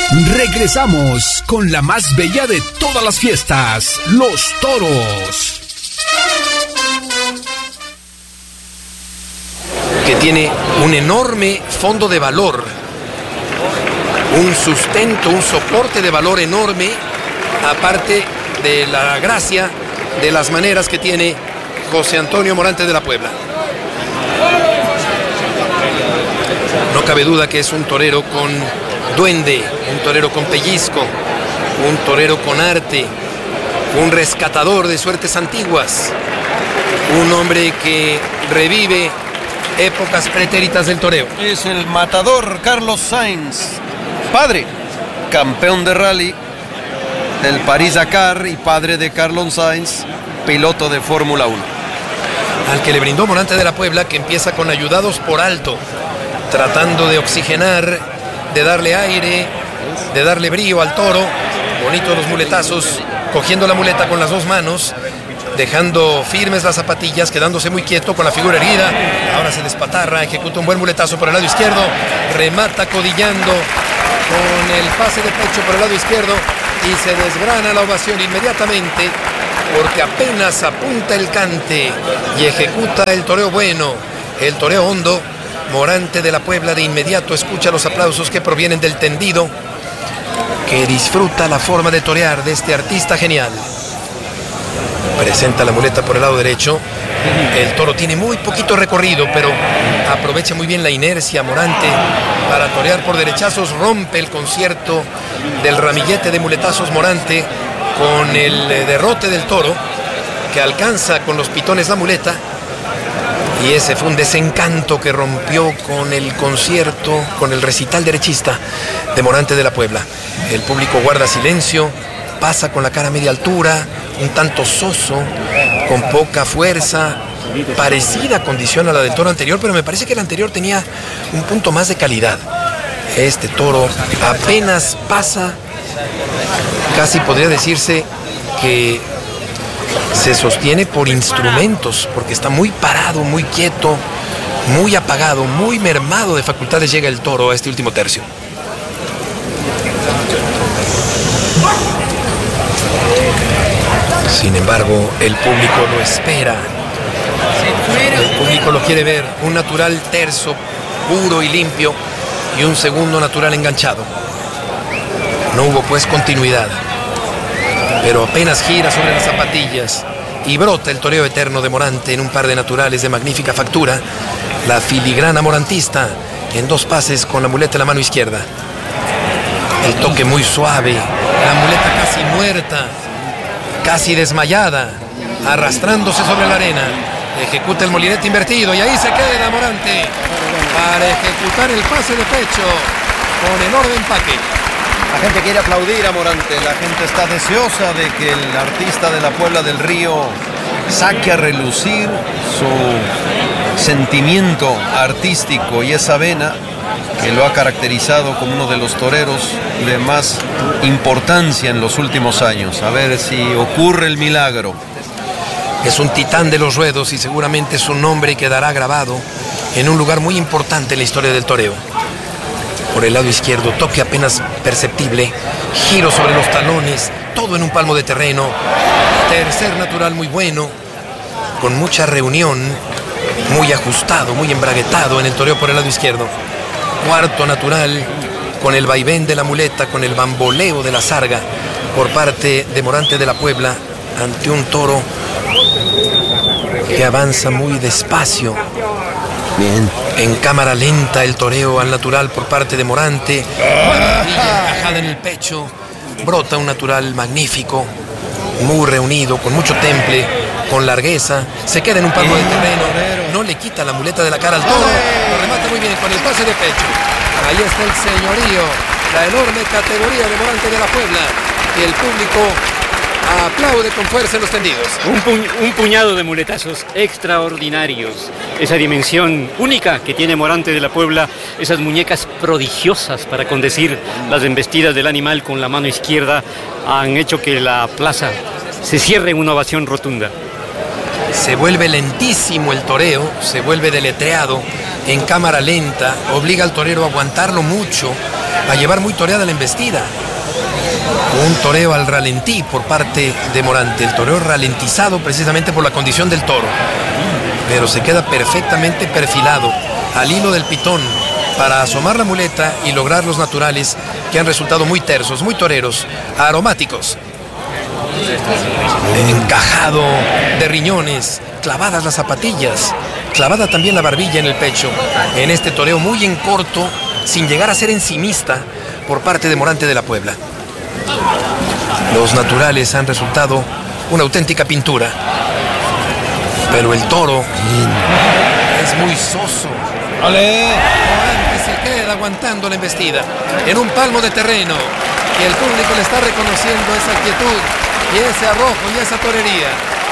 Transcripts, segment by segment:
Regresamos con la más bella de todas las fiestas, los toros. Que tiene un enorme fondo de valor, un sustento, un soporte de valor enorme, aparte de la gracia de las maneras que tiene José Antonio Morante de la Puebla. No cabe duda que es un torero con duende, un torero con pellizco, un torero con arte, un rescatador de suertes antiguas, un hombre que revive épocas pretéritas del toreo. Es el matador Carlos Sainz, padre, campeón de rally del París-Dakar y padre de Carlos Sainz, piloto de Fórmula 1. Al que le brindó Morante de la Puebla, que empieza con ayudados por alto, tratando de oxigenar, de darle aire, de darle brío al toro. Bonitos los muletazos, cogiendo la muleta con las dos manos, dejando firmes las zapatillas, quedándose muy quieto con la figura erguida. Ahora se despatarra, ejecuta un buen muletazo por el lado izquierdo, remata codillando con el pase de pecho por el lado izquierdo y se desgrana la ovación inmediatamente, porque apenas apunta el cante y ejecuta el toreo bueno, el toreo hondo. Morante de la Puebla de inmediato escucha los aplausos que provienen del tendido, que disfruta la forma de torear de este artista genial. Presenta la muleta por el lado derecho. El toro tiene muy poquito recorrido, pero aprovecha muy bien la inercia Morante para torear por derechazos. Rompe el concierto del ramillete de muletazos Morante con el derrote del toro, que alcanza con los pitones la muleta. Y ese fue un desencanto que rompió con el concierto, con el recital derechista de Morante de la Puebla. El público guarda silencio, pasa con la cara a media altura, un tanto soso, con poca fuerza, parecida condición a la del toro anterior, pero me parece que el anterior tenía un punto más de calidad. Este toro apenas pasa, casi podría decirse que se sostiene por instrumentos, porque está muy parado, muy quieto, muy apagado, muy mermado de facultades llega el toro a este último tercio. Sin embargo, el público lo espera. El público lo quiere ver. Un natural terso, puro y limpio, y un segundo natural enganchado. No hubo pues continuidad, pero apenas gira sobre las zapatillas y brota el toreo eterno de Morante en un par de naturales de magnífica factura. La filigrana morantista en dos pases con la muleta en la mano izquierda. El toque muy suave, la muleta casi muerta, casi desmayada, arrastrándose sobre la arena. Ejecuta el molinete invertido y ahí se queda Morante para ejecutar el pase de pecho con enorme empaque. La gente quiere aplaudir a Morante, la gente está deseosa de que el artista de la Puebla del Río saque a relucir su sentimiento artístico y esa vena que lo ha caracterizado como uno de los toreros de más importancia en los últimos años. A ver si ocurre el milagro. Es un titán de los ruedos y seguramente su nombre quedará grabado en un lugar muy importante en la historia del toreo. Por el lado izquierdo, toque apenas perceptible, giro sobre los talones, todo en un palmo de terreno. Tercer natural muy bueno, con mucha reunión, muy ajustado, muy embraguetado en el toreo por el lado izquierdo. Cuarto natural, con el vaivén de la muleta, con el bamboleo de la sarga por parte de Morante de la Puebla, ante un toro que avanza muy despacio. Bien. En cámara lenta el toreo al natural por parte de Morante. Maravilla encajada en el pecho. Brota un natural magnífico, muy reunido, con mucho temple, con largueza. Se queda en un palmo de terreno. No le quita la muleta de la cara al toro. Lo remata muy bien con el pase de pecho. Ahí está el señorío, la enorme categoría de Morante de la Puebla. Y el público aplaude con fuerza en los tendidos. Un puñado de muletazos extraordinarios. Esa dimensión única que tiene Morante de la Puebla, esas muñecas prodigiosas para condecir las embestidas del animal con la mano izquierda, han hecho que la plaza se cierre en una ovación rotunda. Se vuelve lentísimo el toreo, se vuelve deletreado en cámara lenta, obliga al torero a aguantarlo mucho, a llevar muy toreada la embestida. Un toreo al ralentí por parte de Morante. El toreo ralentizado precisamente por la condición del toro. Pero se queda perfectamente perfilado al hilo del pitón para asomar la muleta y lograr los naturales que han resultado muy tersos, muy toreros, aromáticos. Encajado de riñones, clavadas las zapatillas, clavada también la barbilla en el pecho, en este toreo muy en corto, sin llegar a ser encimista por parte de Morante de la Puebla. Los naturales han resultado una auténtica pintura, pero el toro es muy soso. ¡Ale! Morante se queda aguantando la embestida en un palmo de terreno y el público le está reconociendo esa quietud y ese arrojo y esa torería.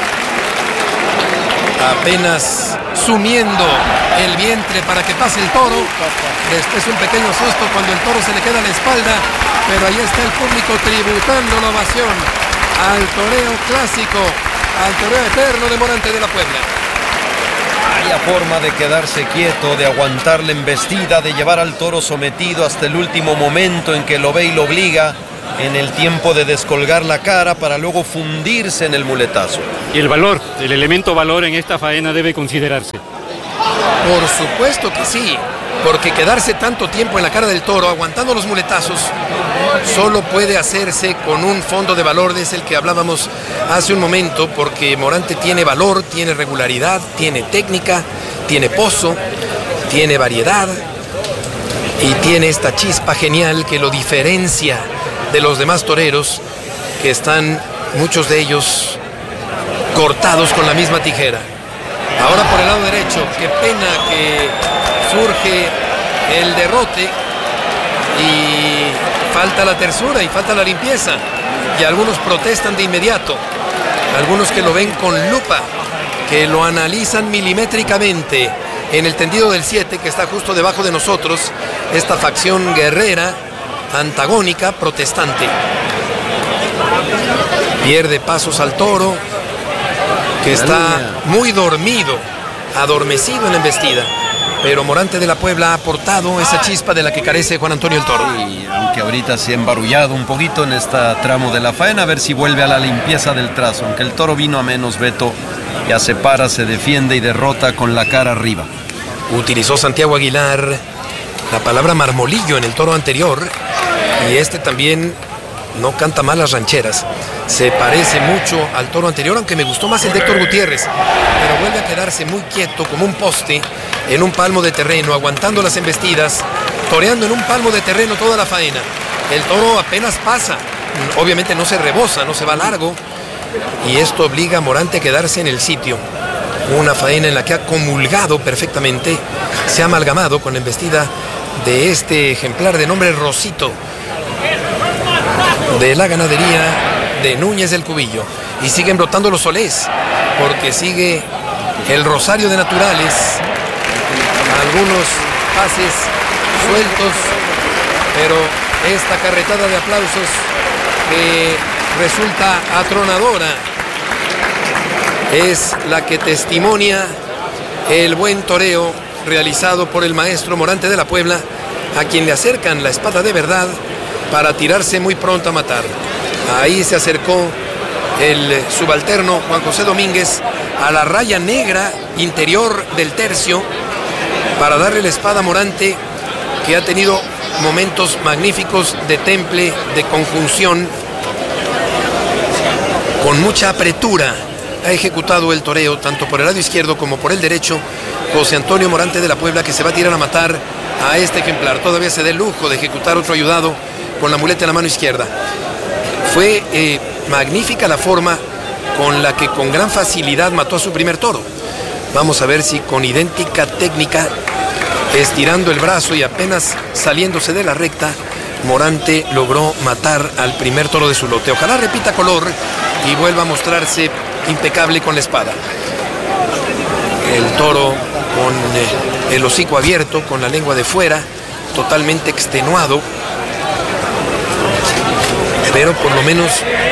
Apenas sumiendo el vientre para que pase el toro. Después un pequeño susto cuando el toro se le queda a la espalda, pero ahí está el público tributando la ovación al toreo clásico, al toreo eterno de Morante de la Puebla. Vaya forma de quedarse quieto, de aguantar la embestida, de llevar al toro sometido hasta el último momento en que lo ve y lo obliga, en el tiempo de descolgar la cara para luego fundirse en el muletazo. Y el valor, el elemento valor en esta faena debe considerarse. Por supuesto que sí, porque quedarse tanto tiempo en la cara del toro aguantando los muletazos solo puede hacerse con un fondo de valor desde el que hablábamos hace un momento, porque Morante tiene valor, tiene regularidad, tiene técnica, tiene pozo, tiene variedad y tiene esta chispa genial que lo diferencia de los demás toreros, que están muchos de ellos cortados con la misma tijera. Ahora por el lado derecho, qué pena que surge el derrote y falta la tersura y falta la limpieza, y algunos protestan de inmediato, algunos que lo ven con lupa, que lo analizan milimétricamente en el tendido del 7 que está justo debajo de nosotros, esta facción guerrera, antagónica, protestante. Pierde pasos al toro, que está muy dormido, adormecido en la embestida, pero Morante de la Puebla ha aportado esa chispa de la que carece Juan Antonio el Toro. Y aunque ahorita se ha embarullado un poquito en este tramo de la faena, a ver si vuelve a la limpieza del trazo. Aunque el toro vino a menos, Beto ya se para, se defiende y derrota con la cara arriba. Utilizó Santiago Aguilar la palabra marmolillo en el toro anterior, y este también no canta mal las rancheras. Se parece mucho al toro anterior, aunque me gustó más el de Héctor Gutiérrez, pero vuelve a quedarse muy quieto como un poste en un palmo de terreno, aguantando las embestidas, toreando en un palmo de terreno toda la faena. El toro apenas pasa, obviamente no se rebosa, no se va largo, y esto obliga a Morante a quedarse en el sitio. Una faena en la que ha comulgado perfectamente, se ha amalgamado con la embestida de este ejemplar de nombre Rosito, de la ganadería de Núñez del Cubillo, y siguen brotando los solés, porque sigue el rosario de naturales, algunos pases sueltos, pero esta carretada de aplausos que resulta atronadora es la que testimonia el buen toreo realizado por el maestro Morante de la Puebla, a quien le acercan la espada de verdad para tirarse muy pronto a matar. Ahí se acercó el subalterno Juan José Domínguez a la raya negra interior del tercio para darle la espada a Morante, que ha tenido momentos magníficos de temple, de conjunción, con mucha apretura. Ha ejecutado el toreo tanto por el lado izquierdo como por el derecho José Antonio Morante de la Puebla, que se va a tirar a matar a este ejemplar. Todavía se da el lujo de ejecutar otro ayudado con la muleta en la mano izquierda. Fue magnífica la forma con la que con gran facilidad mató a su primer toro. Vamos a ver si con idéntica técnica, estirando el brazo y apenas saliéndose de la recta, Morante logró matar al primer toro de su lote. Ojalá repita color y vuelva a mostrarse impecable con la espada. El toro con el hocico abierto, con la lengua de fuera, totalmente extenuado, pero por lo menos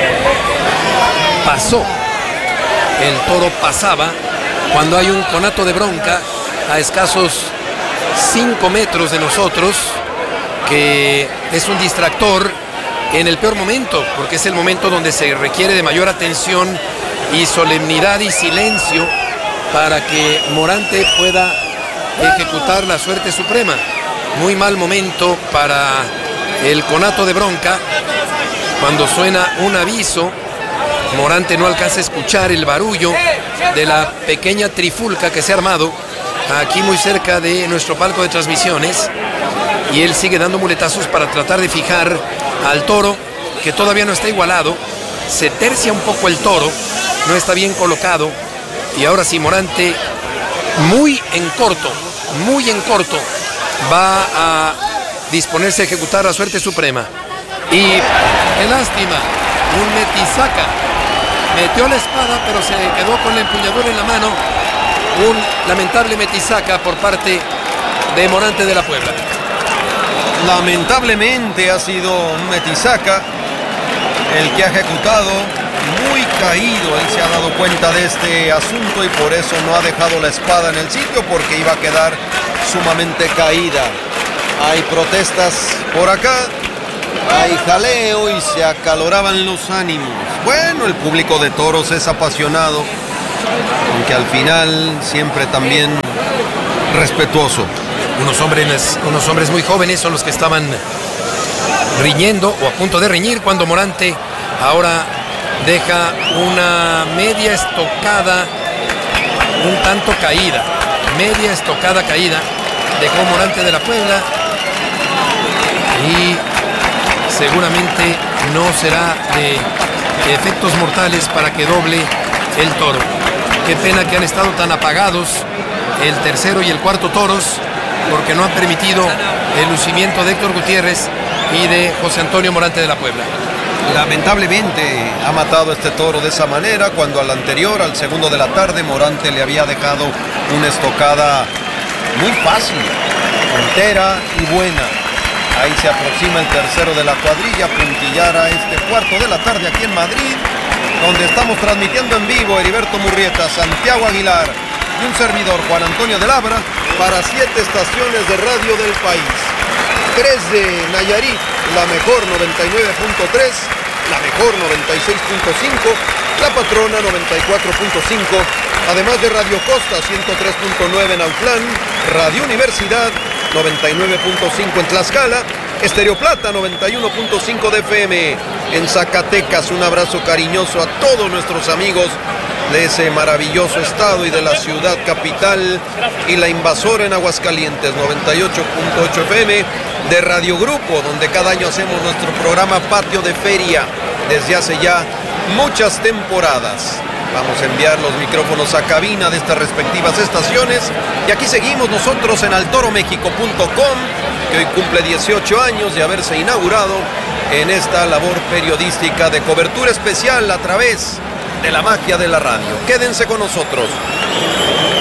pasó. El toro pasaba cuando hay un conato de bronca a escasos 5 metros de nosotros, que es un distractor en el peor momento, porque es el momento donde se requiere de mayor atención y solemnidad y silencio para que Morante pueda ejecutar la suerte suprema. Muy mal momento para el conato de bronca. Cuando suena un aviso, Morante no alcanza a escuchar el barullo de la pequeña trifulca que se ha armado aquí muy cerca de nuestro palco de transmisiones, y él sigue dando muletazos para tratar de fijar al toro, que todavía no está igualado. Se tercia un poco el toro, no está bien colocado, y ahora sí Morante muy en corto va a disponerse a ejecutar la suerte suprema. Y qué lástima, un metisaca. Metió la espada, pero se quedó con la empuñadura en la mano. Un lamentable metisaca por parte de Morante de la Puebla. Lamentablemente ha sido un metisaca el que ha ejecutado, muy caído. Él se ha dado cuenta de este asunto y por eso no ha dejado la espada en el sitio, porque iba a quedar sumamente caída. Hay protestas por acá, hay jaleo y se acaloraban los ánimos. Bueno, el público de toros es apasionado, aunque al final siempre también respetuoso. Unos hombres muy jóvenes son los que estaban riñendo o a punto de reñir cuando Morante ahora deja una media estocada un tanto caída. Media estocada caída dejó Morante de la Puebla, y seguramente no será de efectos mortales para que doble el toro. Qué pena que han estado tan apagados el tercero y el cuarto toros, porque no han permitido el lucimiento de Héctor Gutiérrez y de José Antonio Morante de la Puebla. Lamentablemente ha matado este toro de esa manera, cuando al anterior, al segundo de la tarde, Morante le había dejado una estocada muy fácil, entera y buena. Ahí se aproxima el tercero de la cuadrilla, puntillar a este cuarto de la tarde aquí en Madrid, donde estamos transmitiendo en vivo Heriberto Murrieta, Santiago Aguilar y un servidor, Juan Antonio de Labra, para 7 estaciones de radio del país. 3 de Nayarit, la mejor 99.3, la mejor 96.5, la patrona 94.5, además de Radio Costa 103.9 en Autlán, Radio Universidad 99.5 en Tlaxcala, Estéreo Plata 91.5 de FM en Zacatecas. Un abrazo cariñoso a todos nuestros amigos de ese maravilloso estado y de la ciudad capital, y la Invasora en Aguascalientes 98.8 FM de Radio Grupo, donde cada año hacemos nuestro programa Patio de Feria desde hace ya muchas temporadas. Vamos a enviar los micrófonos a cabina de estas respectivas estaciones, y aquí seguimos nosotros en altoromexico.com, que hoy cumple 18 años de haberse inaugurado en esta labor periodística de cobertura especial a través de la magia de la radio. Quédense con nosotros.